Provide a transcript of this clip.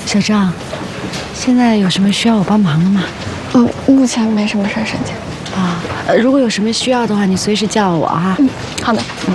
小张，现在有什么需要我帮忙的吗？ 目前没什么事儿，沈姐。 啊，如果有什么需要的话，你随时叫我啊。 好的。